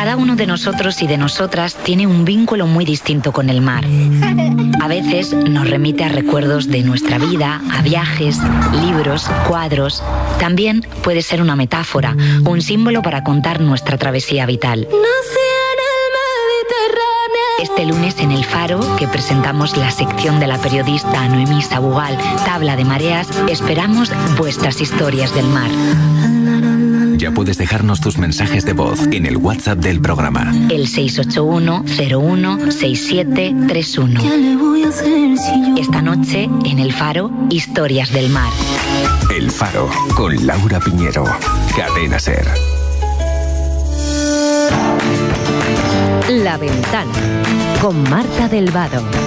Cada uno de nosotros y de nosotras tiene un vínculo muy distinto con el mar. A veces nos remite a recuerdos de nuestra vida, a viajes, libros, cuadros. También puede ser una metáfora, un símbolo para contar nuestra travesía vital. Este lunes en El Faro, que presentamos la sección de la periodista Noemí Sabugal, Tabla de Mareas, esperamos vuestras historias del mar. Ya puedes dejarnos tus mensajes de voz en el WhatsApp del programa. El 681-016731. Esta noche en El Faro, historias del mar. El Faro, con Laura Piñero. Cadena SER. La Ventana, con Marta del Vado.